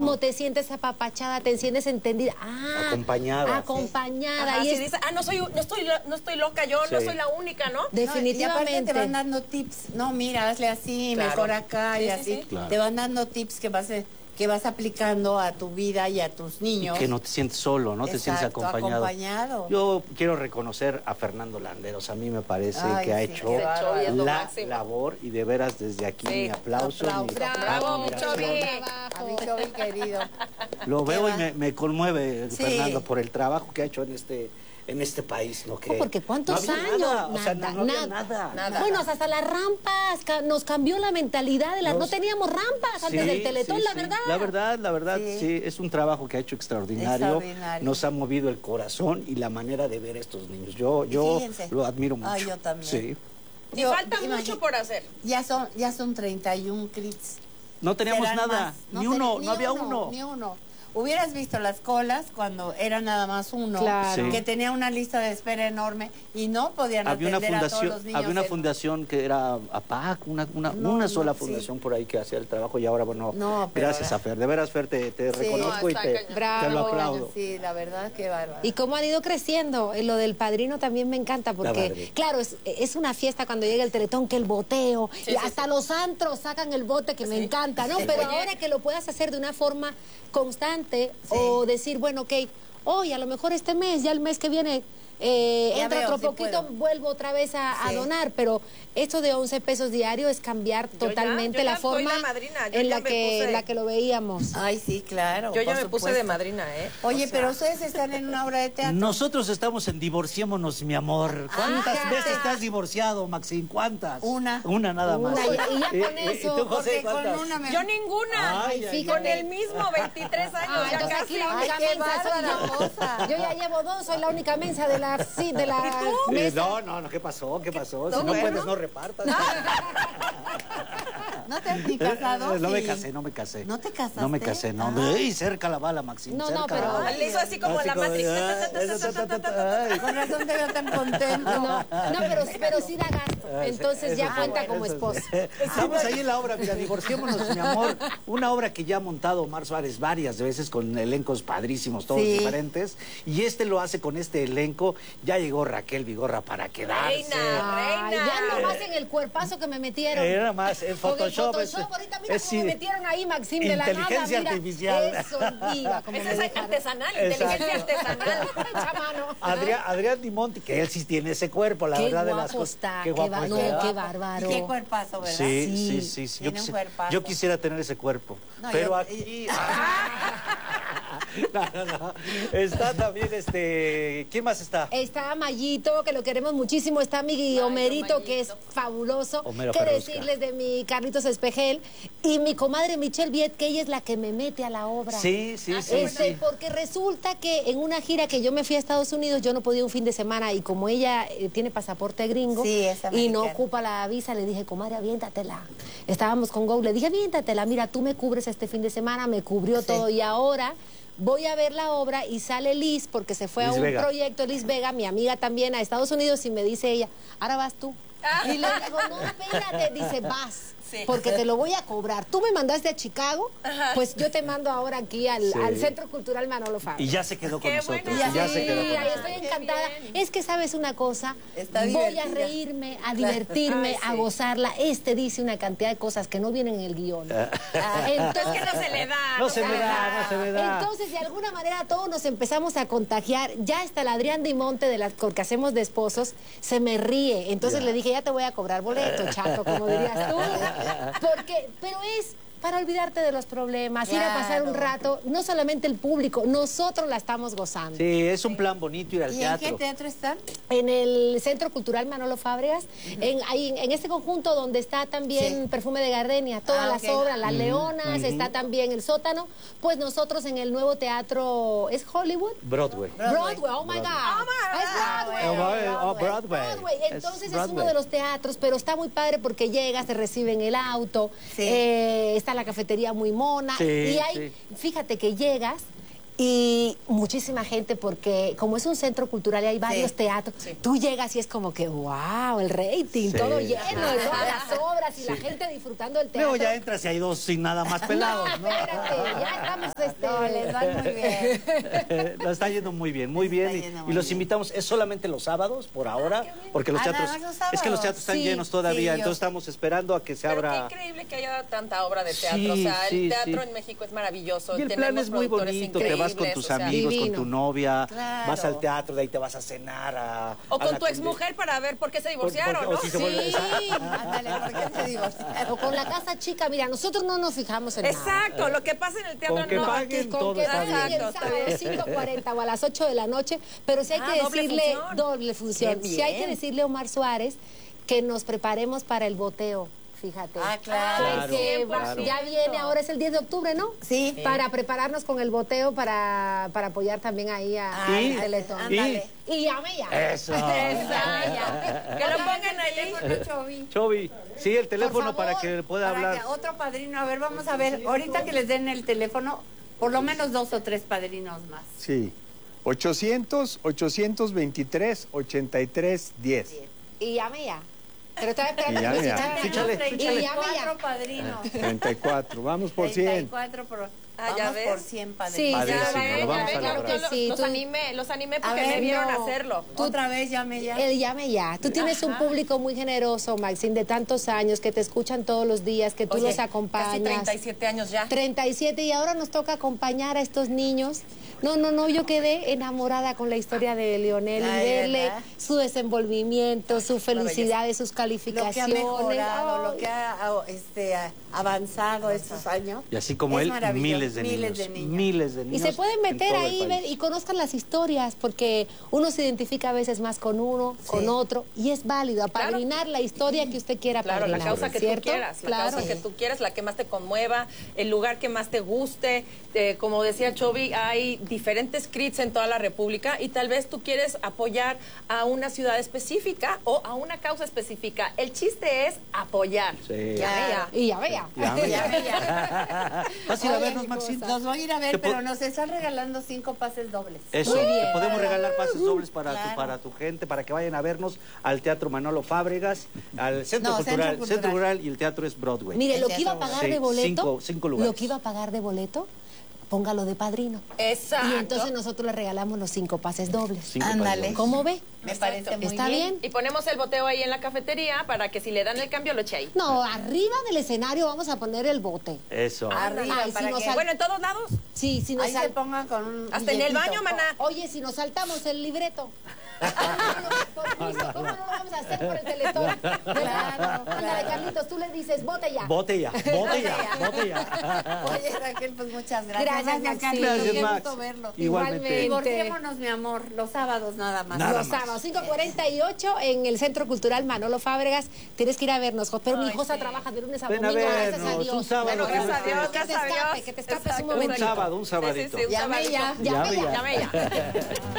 ¿no? Te sientes apapachada, te sientes entendida. Acompañada. Acompañada. Ajá, y si dices, no estoy loca yo, no soy la única, ¿no? Definitivamente. Y aparte te van dando tips. No, mira, hazle así, claro. mejor acá y así. Sí. Claro. Te van dando tips que vas aplicando a tu vida y a tus niños. Y que no te sientes solo, no te sientes acompañado. Yo quiero reconocer a Fernando Landeros. A mí me parece que ha hecho la labor, y de veras desde aquí mi aplauso. Bravo, mi Chovi. A mi Chovi querido. Lo veo y me conmueve, Fernando, por el trabajo que ha hecho en este país, ¿no? Porque ¿cuántos años? Nada. Bueno, hasta las rampas, nos cambió la mentalidad de las... No teníamos rampas antes del Teletón, la verdad. La verdad, sí, es un trabajo que ha hecho extraordinario. Nos ha movido el corazón y la manera de ver a estos niños. Yo lo admiro mucho. Yo también. Sí. Y falta mucho por hacer. Ya son 31 crits. No teníamos nada, ni uno, no había uno. Ni uno. Hubieras visto las colas cuando era nada más uno, que tenía una lista de espera enorme y no podían atender a todos los niños. Había una fundación que era APAC, una sola fundación por ahí que hacía el trabajo, y ahora, gracias a Fer. De veras, Fer, te reconozco y te lo aplaudo. Sí, la verdad, qué bárbaro. Y cómo han ido creciendo. Lo del padrino también me encanta porque, claro, es una fiesta cuando llega el Teletón, que el boteo, y hasta los antros sacan el bote, que me encanta, ¿no? Pero ahora que lo puedas hacer de una forma constante, o decir, bueno, ok, hoy a lo mejor este mes, ya el mes que viene entra otro poquito, vuelvo otra vez a donar, pero esto de 11 pesos diario es cambiar totalmente la forma en la que lo veíamos. Ay, sí, claro. Yo ya me puse de madrina, Oye, pero ustedes están en una obra de teatro. Nosotros estamos en Divorciémonos, mi amor. ¿Cuántas veces estás divorciado, Maxine? ¿Cuántas? Una nada más. Y ya con eso. ¿Y tú, José, cuántas? Yo ninguna. Con el mismo, 23 años. Ya entonces aquí la única mensa soy yo. Yo ya llevo 2, soy la única mensa de la mesa. No, ¿qué pasó? Si no puedes, no repartas. ¿No te has ni casado? No me casé. ¿No te casaste? No me casé, no. Y cerca la bala, Maxine. No, pero le hizo así como la Matrix. Con razón te veo tan contento. No, pero sí da gasto. Entonces ya cuenta como esposo. Estamos ahí en la obra, mira, Divorciémonos, mi amor. Una obra que ya ha montado Omar Suárez varias veces con elencos padrísimos, todos diferentes. Y lo hace con este elenco. Ya llegó Raquel Vigorra para quedarse. Reina. Ya nomás en el cuerpazo que me metieron. Era más en Photoshop. Ahorita mira cómo me metieron ahí, Maxine, de la nada. Inteligencia artificial. Eso, diva. Esa es artesanal, inteligencia artesanal. Adrián Dimonti, que él sí tiene ese cuerpo, la verdad, de las cosas. Qué guapo está. Qué bárbaro. Qué cuerpazo, ¿verdad? Sí. Tiene un cuerpazo. Yo quisiera tener ese cuerpo. Pero aquí... No. Está también ¿quién más está? Está Mayito, que lo queremos muchísimo. Está mi Homerito, que es fabuloso. ¿Qué decirles de mi Carlitos Espejel? Y mi comadre Michelle Viet, que ella es la que me mete a la obra. Sí. Porque resulta que en una gira que yo me fui a Estados Unidos, yo no podía un fin de semana, y como ella tiene pasaporte gringo y no ocupa la visa, le dije, comadre, aviéntatela. Estábamos con Go, le dije, aviéntatela, mira, tú me cubres este fin de semana, me cubrió todo, y ahora voy a ver la obra, y sale Liz, porque se fue a un proyecto, Liz Vega, mi amiga también, a Estados Unidos, y me dice ella, ahora vas tú. Y le digo, no, espérate, dice, vas. Porque te lo voy a cobrar. Tú me mandaste a Chicago, pues yo te mando ahora aquí al Centro Cultural Manolo Fabio. Y ya se quedó con nosotros. Estoy encantada. Es que, ¿sabes una cosa? Voy a reírme, a divertirme, a gozarla. Dice una cantidad de cosas que no vienen en el guión. Entonces, que no se le da. No se me da. Entonces, de alguna manera, todos nos empezamos a contagiar. Ya hasta el Adrián Dimonte, que hacemos de esposos, se me ríe. Entonces le dije, ya te voy a cobrar boleto, chato, como dirías tú. Pero es para olvidarte de los problemas, ir a pasar un rato, no solamente el público, nosotros la estamos gozando. Sí, es un plan bonito ir al teatro. ¿Y en qué teatro están? En el Centro Cultural Manolo Fábregas, en este conjunto donde está también Perfume de Gardenia, todas las obras, Las Leonas, está también El Sótano, pues nosotros en el nuevo teatro, ¿es Hollywood? Broadway, oh my God. Broadway. Entonces es uno de los teatros, pero está muy padre porque llegas, te reciben el auto, está la cafetería muy mona, y fíjate que llegas y muchísima gente, porque como es un centro cultural y hay varios teatros, tú llegas y es como que wow, el rating, todo lleno de todas las obras y la gente disfrutando del teatro. Luego ya entras y hay dos sin nada más pelados, ¿no? Espérate, ya estamos les va muy bien. Nos está yendo muy bien, muy bien. Y los invitamos, es solamente los sábados, por ahora, porque los teatros, es que los teatros están llenos todavía, entonces estamos esperando a que se abra. Pero qué increíble que haya tanta obra de teatro, o sea, el teatro en México es maravilloso. Y el plan es muy bonito, te vas con tus amigos, con tu novia, vas al teatro, de ahí te vas a cenar a... O con tu exmujer para ver por qué se divorciaron, ¿no? Sí, ándale, ¿por qué se divorciaron? O con la casa chica, mira, nosotros no nos fijamos en nada. Exacto, lo que pasa en el teatro con que no. Paguen, con todo que está bien. el sábado 5:40 o a las 8 de la noche, pero sí hay que decirle doble función. Sí hay que decirle a Omar Suárez que nos preparemos para el boteo. Fíjate. Claro. Porque ya viene, ahora es el 10 de octubre, ¿no? Sí. Para prepararnos con el boteo para apoyar también ahí a Teletón. Y llame ya. Eso. Que lo pongan ahí. Chovi. Sí, el teléfono para que pueda hablar. Otro padrino, a ver, vamos a ver. Ahorita que les den el teléfono, por lo menos 2 o 3 padrinos más. Sí. 800-823-83-10. Y llame ya. Pero estaba esperando Y que Fíchale. 34 padrinos. 34, vamos por 100. 34 por... ya vamos ves. por 100 padrinos. Sí, Padrísimo, lo vamos a claro lograr. que sí. Los animé porque me vieron hacerlo. Otra vez llame ya. El llame ya. Tú tienes un público muy generoso, Maxine, de tantos años, que te escuchan todos los días, que tú los acompañas. Casi 37 años ya. 37 y ahora nos toca acompañar a estos niños. No, yo quedé enamorada con la historia de Leonel y verle su desenvolvimiento, su felicidad, sus calificaciones. Lo que ha mejorado, lo que ha avanzado estos años. Y así como él, miles de niños. Y se pueden meter ahí y conozcan las historias, porque uno se identifica a veces más con uno, con otro, y es válido apadrinar la historia que usted quiera apadrinar. Claro, la causa que ¿cierto? tú quieras, la causa que tú quieras, la que más te conmueva, el lugar que más te guste. Como decía Chovi, hay diferentes CRITs en toda la República y tal vez tú quieres apoyar a una ciudad específica o a una causa específica. El chiste es apoyar. Sí. Ya vea. ¿Vas a ir a vernos, Maxine? Los voy a ir a ver, pero nos están regalando 5 pases dobles. Eso, te podemos regalar pases dobles para tu gente, para que vayan a vernos al Teatro Manolo Fábregas, al Centro Cultural y el teatro es Broadway. Mire, lo que iba a pagar de boleto, cinco lugares. lo que iba a pagar de boleto, póngalo de padrino. Exacto. Y entonces nosotros le regalamos los 5 pases dobles. Ándale. ¿Cómo ve? Me parece muy ¿Está bien? Y ponemos el boteo ahí en la cafetería para que si le dan el cambio lo eche ahí. No, arriba del escenario vamos a poner el bote. Eso. Arriba, Ay, para si que... Bueno, en todos lados. Sí, si nos Ahí se pongan con un hasta en el baño, maná. Oye, si nos saltamos el libreto. ¿Cómo no lo vamos a hacer por el Teletón? Claro. Ándale, Carlitos, tú le dices, bote ya. Bote ya. Oye, Raquel, pues muchas gracias. Gracias, Maxine. Gracias, Qué Max. gusto verlo. Igualmente. Divorciémonos, mi amor, los sábados nada más. Los sábados, 5:48 en el Centro Cultural Manolo Fábregas. Tienes que ir a vernos, pero mi Josa trabaja de lunes a Ven domingo, a gracias a vernos, Dios. un sábado. Bueno, gracias a Dios, Que te escapes un momento. Un sabadito. Sí, un Llame sabadito. ya. Llame ya.